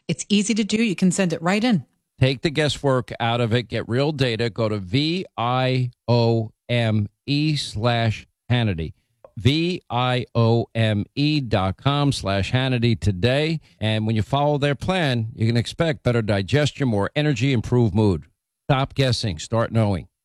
It's easy to do. You can send it right in. Take the guesswork out of it. Get real data. Go to VIOME/Hannity. VIOME.com/Hannity today. And when you follow their plan, you can expect better digestion, more energy, improved mood. Stop guessing. Start knowing.